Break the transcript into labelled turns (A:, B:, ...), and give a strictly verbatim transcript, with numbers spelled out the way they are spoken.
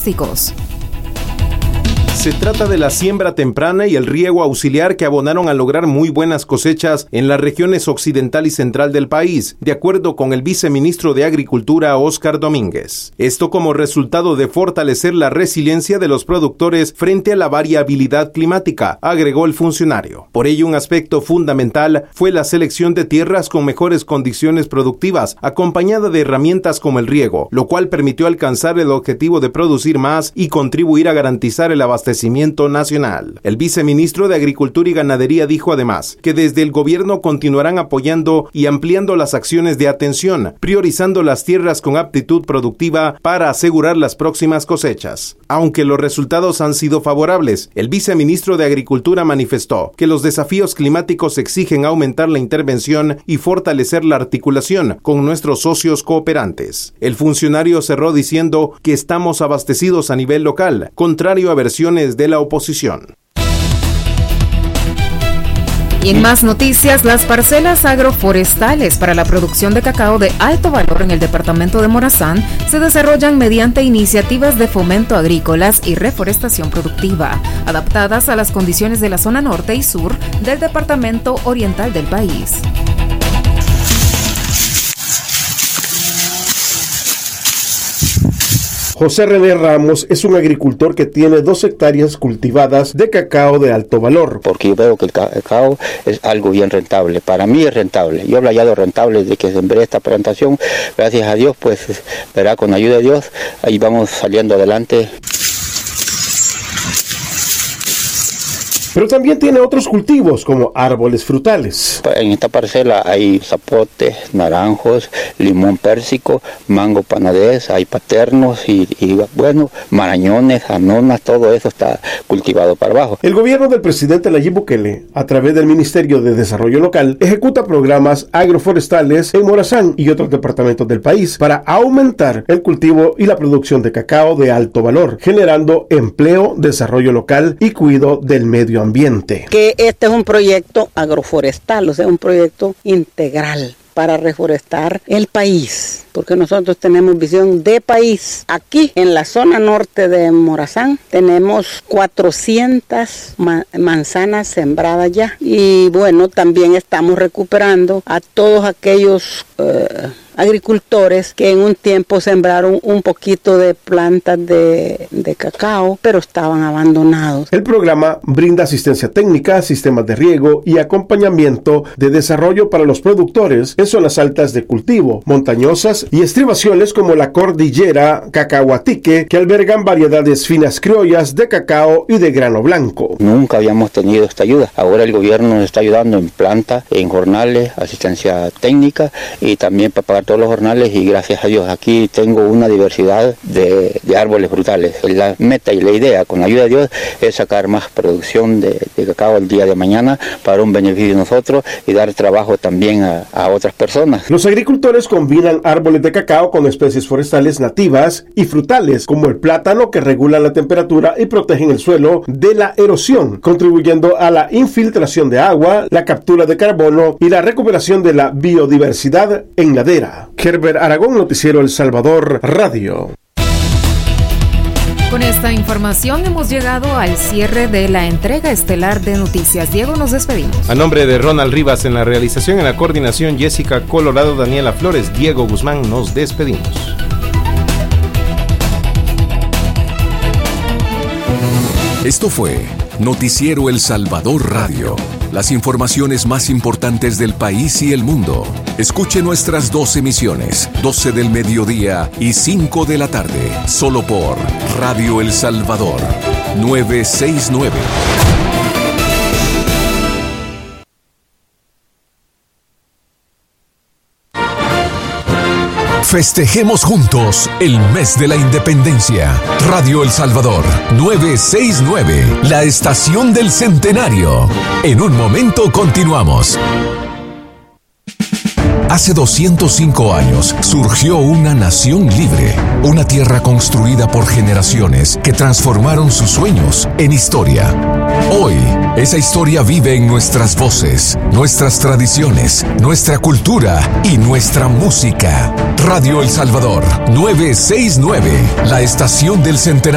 A: Se trata de la siembra temprana y el riego auxiliar que abonaron a lograr muy buenas cosechas en las regiones occidental y central del país, de acuerdo con el viceministro de Agricultura, Óscar Domínguez. Esto como resultado de fortalecer la resiliencia de los productores frente a la variabilidad climática, agregó el funcionario. Por ello, un aspecto fundamental fue la selección de tierras con mejores condiciones productivas, acompañada de herramientas como el riego, lo cual permitió alcanzar el objetivo de producir más y contribuir a garantizar el abastecimiento nacional. El viceministro de Agricultura y Ganadería dijo además que desde el gobierno continuarán apoyando y ampliando las acciones de atención, priorizando las tierras con aptitud productiva para asegurar las próximas cosechas. Aunque los resultados han sido favorables, el viceministro de Agricultura manifestó que los desafíos climáticos exigen aumentar la intervención y fortalecer la articulación con nuestros socios cooperantes. El funcionario cerró diciendo que estamos abastecidos a nivel local, contrario a versiones de la oposición.
B: Y en más noticias, las parcelas agroforestales para la producción de cacao de alto valor en el departamento de Morazán se desarrollan mediante iniciativas de fomento agrícolas y reforestación productiva, adaptadas a las condiciones de la zona norte y sur del departamento oriental del país.
C: José René Ramos es un agricultor que tiene dos hectáreas cultivadas de cacao de alto valor.
D: Porque yo veo que el cacao es algo bien rentable. Para mí es rentable. Yo he hallado rentable desde que sembré esta plantación. Gracias a Dios, pues, verá, con ayuda de Dios, ahí vamos saliendo adelante.
C: Pero también tiene otros cultivos como árboles frutales.
D: En esta parcela hay zapotes, naranjos, limón pérsico, mango panadés, hay paternos y, y bueno, marañones, anonas, todo eso está cultivado para abajo.
C: El gobierno del presidente Nayib Bukele, a través del Ministerio de Desarrollo Local, ejecuta programas agroforestales en Morazán y otros departamentos del país para aumentar el cultivo y la producción de cacao de alto valor, generando empleo, desarrollo local y cuidado del medio ambiente.
E: Que este es un proyecto agroforestal, o sea, un proyecto integral para reforestar el país, porque nosotros tenemos visión de país. Aquí en la zona norte de Morazán tenemos cuatrocientas ma- manzanas sembradas ya, y bueno, también estamos recuperando a todos aquellos eh, agricultores que en un tiempo sembraron un poquito de plantas de, de cacao, pero estaban abandonados.
C: El programa brinda asistencia técnica, sistemas de riego y acompañamiento de desarrollo para los productores en zonas altas de cultivo, montañosas y estribaciones como la cordillera Cacahuatique, que albergan variedades finas criollas de cacao y de grano blanco.
D: Nunca habíamos tenido esta ayuda. Ahora el gobierno nos está ayudando en planta, en jornales, asistencia técnica y también para pagar todos los jornales, y gracias a Dios aquí tengo una diversidad de, de árboles frutales. La meta y la idea con la ayuda de Dios es sacar más producción de, de cacao el día de mañana para un beneficio de nosotros y dar trabajo también a, a otras personas.
C: Los agricultores combinan árboles de cacao con especies forestales nativas y frutales como el plátano, que regulan la temperatura y protegen el suelo de la erosión, contribuyendo a la infiltración de agua, la captura de carbono y la recuperación de la biodiversidad en ladera. Herbert Aragón, Noticiero El Salvador Radio.
B: Con esta información hemos llegado al cierre de la entrega estelar de noticias. Diego, nos despedimos.
A: A nombre de Ronald Rivas en la realización, en la coordinación Jessica Colorado, Daniela Flores, Diego Guzmán, nos despedimos.
F: Esto fue Noticiero El Salvador Radio. Las informaciones más importantes del país y el mundo. Escuche nuestras dos emisiones, doce del mediodía y cinco de la tarde, solo por Radio El Salvador, novecientos sesenta y nueve. Festejemos juntos el mes de la independencia. Radio El Salvador, novecientos sesenta y nueve, la estación del centenario. En un momento continuamos. Hace doscientos cinco años surgió una nación libre, una tierra construida por generaciones que transformaron sus sueños en historia. Hoy, esa historia vive en nuestras voces, nuestras tradiciones, nuestra cultura y nuestra música. Radio El Salvador, novecientos sesenta y nueve, la estación del centenario.